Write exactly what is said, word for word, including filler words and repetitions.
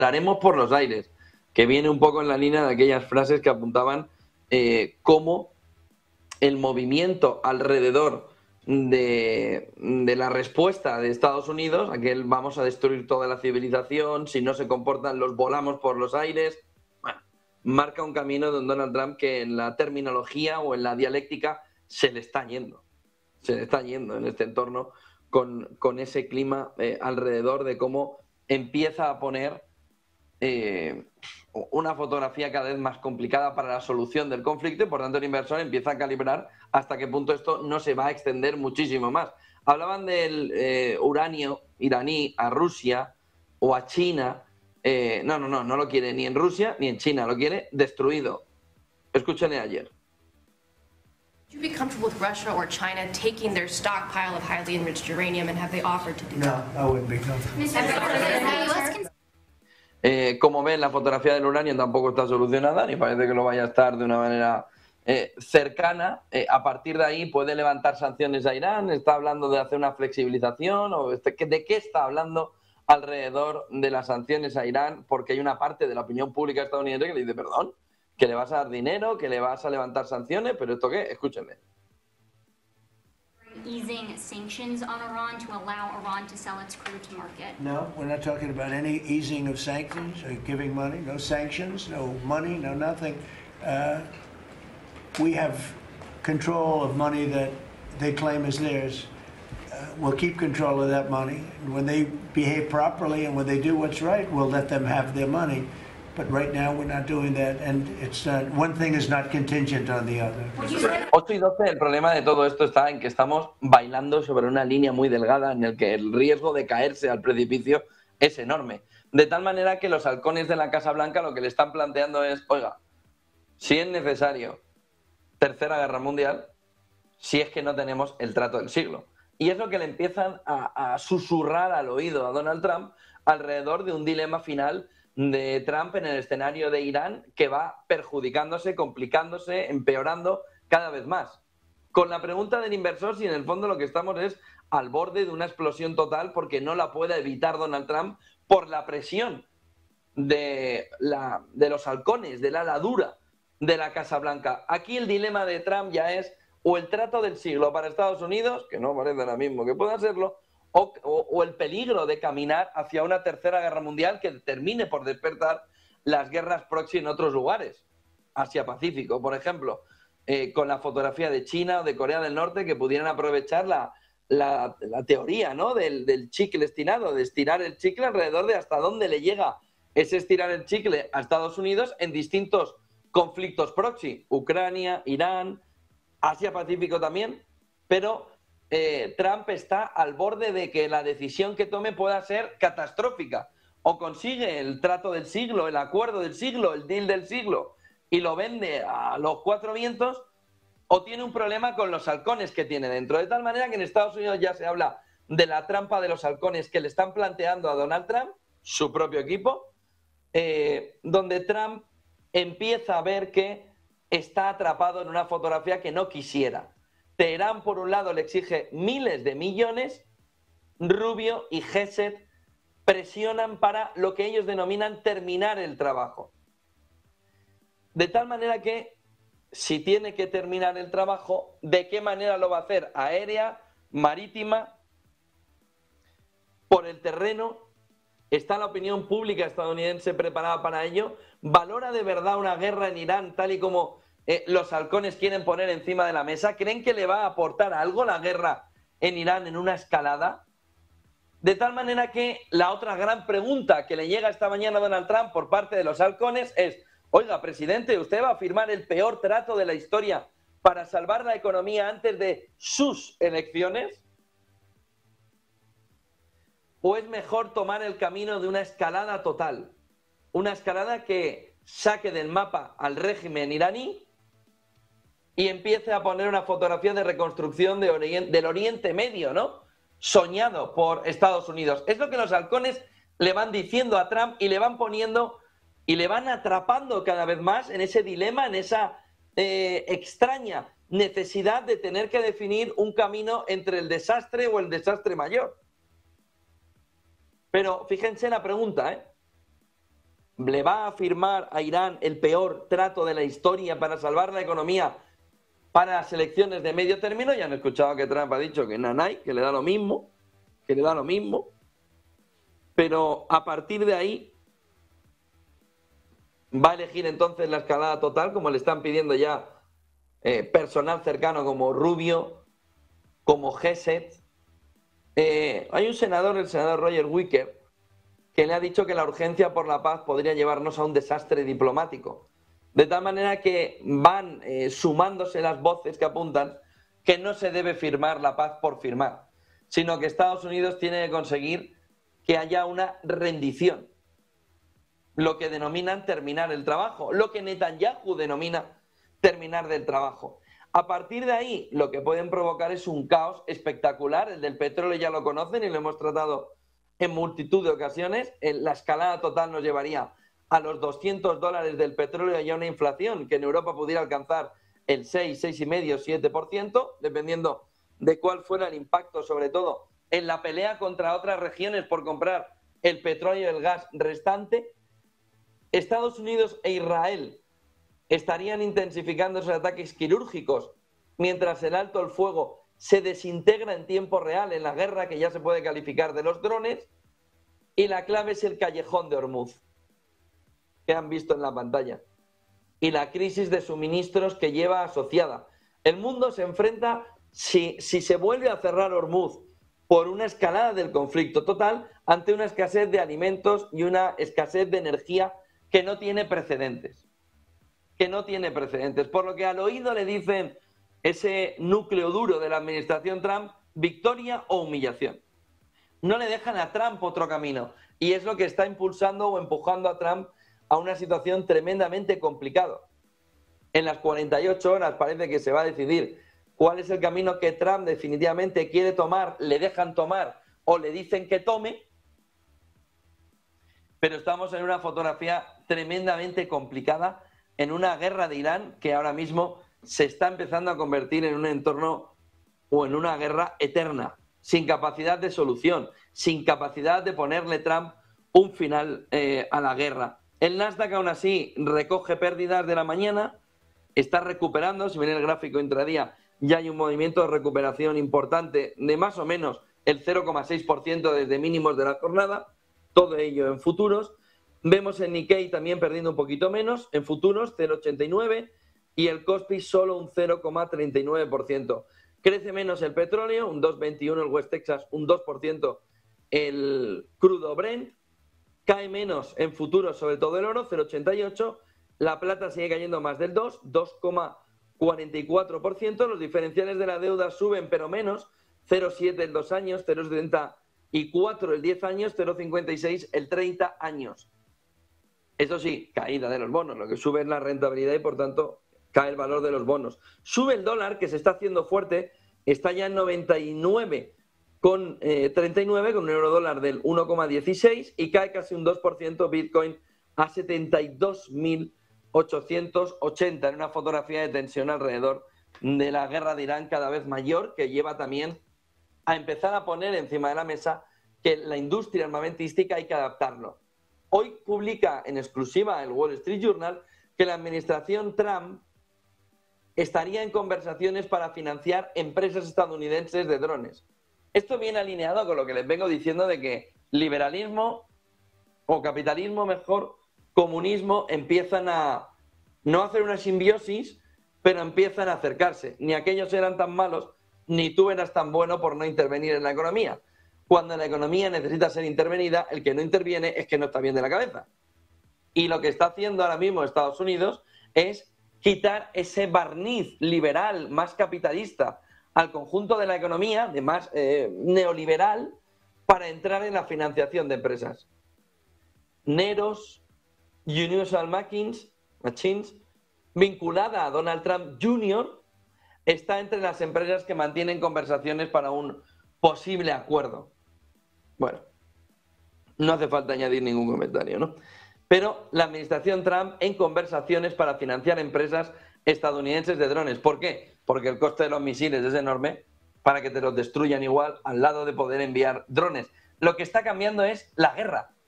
haremos por los aires, que viene un poco en la línea de aquellas frases que apuntaban eh, cómo el movimiento alrededor de, de la respuesta de Estados Unidos, aquel vamos a destruir toda la civilización, si no se comportan los volamos por los aires, bueno, marca un camino de Donald Trump que en la terminología o en la dialéctica se le está yendo, se le está yendo en este entorno con, con ese clima eh, alrededor de cómo empieza a poner eh, una fotografía cada vez más complicada para la solución del conflicto y por tanto el inversor empieza a calibrar hasta qué punto esto no se va a extender muchísimo más. Hablaban del eh, uranio iraní a Rusia o a China. Eh, no, no, no, no lo quiere ni en Rusia ni en China, lo quiere destruido. Escúchenle ayer. Would you be comfortable with Russia or China taking their stockpile of highly enriched uranium, and have they offered to do that? No, I wouldn't be comfortable. Eh, como ven, la fotografía del uranio tampoco está solucionada, ni parece que lo vaya a estar de una manera eh, cercana. Eh, a partir de ahí puede levantar sanciones a Irán, está hablando de hacer una flexibilización, o este, ¿de qué está hablando alrededor de las sanciones a Irán? Porque hay una parte de la opinión pública estadounidense que le dice, perdón, que le vas a dar dinero, que le vas a levantar sanciones, pero ¿esto qué? Escúchenme. Easing sanctions on Iran to allow Iran to sell its crude to market? No, we're not talking about any easing of sanctions or giving money. No sanctions, no money, no nothing. Uh, we have control of money that they claim is theirs. Uh, we'll keep control of that money. And when they behave properly and when they do what's right, we'll let them have their money. But right now we're not doing that, and it's not, one thing is not contingent on the other. ocho y doce, el problema de todo esto está en que estamos bailando sobre una línea muy delgada en el que el riesgo de caerse al precipicio es enorme. De tal manera que los halcones de la Casa Blanca lo que le están planteando es, oiga, si es necesario tercera guerra mundial, si es que no tenemos el trato del siglo. Y es lo que le empiezan a, a susurrar al oído a Donald Trump alrededor de un dilema final de Trump en el escenario de Irán que va perjudicándose, complicándose, empeorando cada vez más. Con la pregunta del inversor si en el fondo lo que estamos es al borde de una explosión total porque no la puede evitar Donald Trump por la presión de, la, de los halcones, del ala dura de la Casa Blanca. Aquí el dilema de Trump ya es o el trato del siglo para Estados Unidos, que no parece ahora mismo que pueda serlo, O, o, o el peligro de caminar hacia una tercera guerra mundial que termine por despertar las guerras proxy en otros lugares, Asia-Pacífico, por ejemplo, eh, con la fotografía de China o de Corea del Norte que pudieran aprovechar la, la, la teoría, ¿no? del, del chicle estirado, de estirar el chicle alrededor de hasta dónde le llega ese estirar el chicle a Estados Unidos en distintos conflictos proxy, Ucrania, Irán, Asia-Pacífico también, pero Eh, Trump está al borde de que la decisión que tome pueda ser catastrófica. O consigue el trato del siglo, el acuerdo del siglo, el deal del siglo, y lo vende a los cuatro vientos, o tiene un problema con los halcones que tiene dentro. De tal manera que en Estados Unidos ya se habla de la trampa de los halcones que le están planteando a Donald Trump, su propio equipo, eh, donde Trump empieza a ver que está atrapado en una fotografía que no quisiera. Teherán, por un lado, le exige miles de millones, Rubio y Gesed presionan para lo que ellos denominan terminar el trabajo. De tal manera que, si tiene que terminar el trabajo, ¿de qué manera lo va a hacer? Aérea, marítima, por el terreno. ¿Está la opinión pública estadounidense preparada para ello? ¿Valora de verdad una guerra en Irán tal y como Eh, los halcones quieren poner encima de la mesa? ¿Creen que le va a aportar algo la guerra en Irán en una escalada? De tal manera que la otra gran pregunta que le llega esta mañana a Donald Trump por parte de los halcones es, oiga, presidente, ¿usted va a firmar el peor trato de la historia para salvar la economía antes de sus elecciones? ¿O es mejor tomar el camino de una escalada total? Una escalada que saque del mapa al régimen iraní y empiece a poner una fotografía de reconstrucción de Orient, del Oriente Medio, ¿no? Soñado por Estados Unidos. Es lo que los halcones le van diciendo a Trump y le van poniendo y le van atrapando cada vez más en ese dilema, en esa eh, extraña necesidad de tener que definir un camino entre el desastre o el desastre mayor. Pero fíjense la pregunta, ¿eh? le va a firmar a Irán el peor trato de la historia para salvar la economía para las elecciones de medio término. Ya han escuchado que Trump ha dicho que nanay, que le da lo mismo, que le da lo mismo. Pero a partir de ahí va a elegir entonces la escalada total, como le están pidiendo ya eh, personal cercano como Rubio, como Gesset. Eh, hay un senador, el senador Roger Wicker, que le ha dicho que la urgencia por la paz podría llevarnos a un desastre diplomático. De tal manera que van eh, sumándose las voces que apuntan que no se debe firmar la paz por firmar, sino que Estados Unidos tiene que conseguir que haya una rendición, lo que denominan terminar el trabajo, lo que Netanyahu denomina terminar del trabajo. A partir de ahí, lo que pueden provocar es un caos espectacular. El del petróleo ya lo conocen y lo hemos tratado en multitud de ocasiones. La escalada total nos llevaría a los doscientos dólares del petróleo y a una inflación que en Europa pudiera alcanzar el seis, seis coma cinco, siete por ciento, dependiendo de cuál fuera el impacto, sobre todo en la pelea contra otras regiones por comprar el petróleo y el gas restante. Estados Unidos e Israel estarían intensificando sus ataques quirúrgicos mientras el alto el fuego se desintegra en tiempo real en la guerra que ya se puede calificar de los drones. Y la clave es el callejón de Hormuz, que han visto en la pantalla, y la crisis de suministros que lleva asociada. El mundo se enfrenta, si, si se vuelve a cerrar Hormuz por una escalada del conflicto total, ante una escasez de alimentos y una escasez de energía que no tiene precedentes. Que no tiene precedentes. Por lo que al oído le dicen ese núcleo duro de la administración Trump, victoria o humillación. No le dejan a Trump otro camino. Y es lo que está impulsando o empujando a Trump a una situación tremendamente complicada. En las cuarenta y ocho horas parece que se va a decidir cuál es el camino que Trump definitivamente quiere tomar, le dejan tomar o le dicen que tome. Pero estamos en una fotografía tremendamente complicada, en una guerra de Irán que ahora mismo se está empezando a convertir en un entorno o en una guerra eterna, sin capacidad de solución, sin capacidad de ponerle Trump un final eh, a la guerra. El Nasdaq aún así recoge pérdidas de la mañana, está recuperando. Si ven el gráfico intradía, ya hay un movimiento de recuperación importante de más o menos el cero coma seis por ciento desde mínimos de la jornada, todo ello en futuros. Vemos el Nikkei también perdiendo un poquito menos, en futuros cero coma ochenta y nueve, y el Kospi solo un cero coma treinta y nueve por ciento. Crece menos el petróleo, un dos coma veintiuno el West Texas, un dos por ciento el crudo Brent. Cae menos en futuros, sobre todo el oro, cero coma ochenta y ocho. La plata sigue cayendo más del dos, dos coma cuarenta y cuatro por ciento. Los diferenciales de la deuda suben, pero menos, cero coma siete el dos años, cero coma setenta y cuatro el diez años, cero coma cincuenta y seis el treinta años. Eso sí, caída de los bonos, lo que sube es la rentabilidad y por tanto cae el valor de los bonos. Sube el dólar, que se está haciendo fuerte, está ya en noventa y nueve con treinta y nueve, con un euro dólar del uno coma dieciséis, y cae casi un dos por ciento Bitcoin a setenta y dos mil ochocientos ochenta, en una fotografía de tensión alrededor de la guerra de Irán cada vez mayor, que lleva también a empezar a poner encima de la mesa que la industria armamentística hay que adaptarlo. Hoy publica en exclusiva el Wall Street Journal que la administración Trump estaría en conversaciones para financiar empresas estadounidenses de drones. Esto viene alineado con lo que les vengo diciendo de que liberalismo o capitalismo, mejor, comunismo, empiezan a no hacer una simbiosis, pero empiezan a acercarse. Ni aquellos eran tan malos, ni tú eras tan bueno por no intervenir en la economía. Cuando la economía necesita ser intervenida, el que no interviene es que no está bien de la cabeza. Y lo que está haciendo ahora mismo Estados Unidos es quitar ese barniz liberal, más capitalista, al conjunto de la economía, de más eh, neoliberal, para entrar en la financiación de empresas. Neros, Universal Machines, Machines, vinculada a Donald Trump junior, está entre las empresas que mantienen conversaciones para un posible acuerdo. Bueno, no hace falta añadir ningún comentario, ¿no? Pero la administración Trump en conversaciones para financiar empresas estadounidenses de drones. ¿Por qué? Porque el coste de los misiles es enorme para que te los destruyan igual al lado de poder enviar drones. Lo que está cambiando es la guerra.